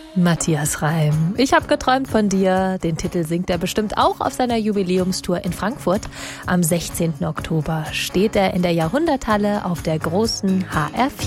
Matthias Reim. Ich habe geträumt von dir. Den Titel singt er bestimmt auch auf seiner Jubiläumstour in Frankfurt. Am 16. Oktober steht er in der Jahrhunderthalle auf der großen HR4.